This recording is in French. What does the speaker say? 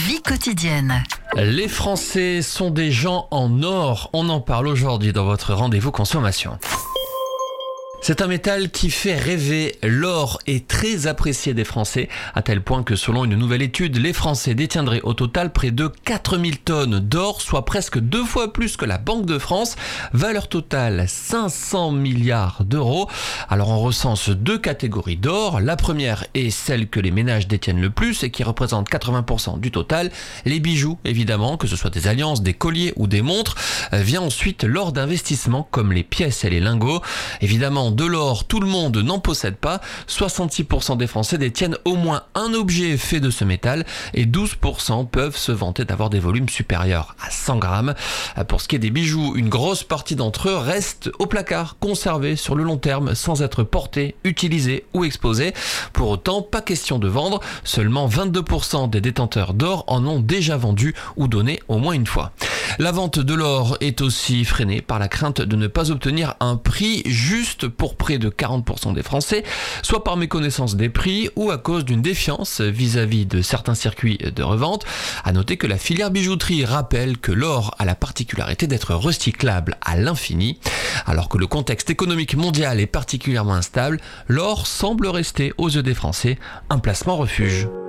vie quotidienne. Les Français sont des gens en or. On en parle aujourd'hui dans votre rendez-vous consommation. C'est un métal qui fait rêver. L'or est très apprécié des Français, à tel point que selon une nouvelle étude, les Français détiendraient au total près de 4000 tonnes d'or, soit presque 2 fois plus que la Banque de France. Valeur totale 500 milliards d'euros. Alors on recense 2 catégories d'or. La première est celle que les ménages détiennent le plus et qui représente 80% du total. Les bijoux, évidemment, que ce soit des alliances, des colliers ou des montres. Vient ensuite l'or d'investissement comme les pièces et les lingots. Évidemment, de l'or, tout le monde n'en possède pas. 66% des Français détiennent au moins un objet fait de ce métal et 12% peuvent se vanter d'avoir des volumes supérieurs à 100 grammes. Pour ce qui est des bijoux, une grosse partie d'entre eux restent au placard, conservés sur le long terme sans être portés, utilisés ou exposés. Pour autant, pas question de vendre. Seulement 22% des détenteurs d'or en ont déjà vendu ou donné au moins une fois. La vente de l'or est aussi freinée par la crainte de ne pas obtenir un prix juste pour près de 40% des Français, soit par méconnaissance des prix ou à cause d'une défiance vis-à-vis de certains circuits de revente. À noter que la filière bijouterie rappelle que l'or a la particularité d'être recyclable à l'infini. Alors que le contexte économique mondial est particulièrement instable, l'or semble rester aux yeux des Français un placement refuge.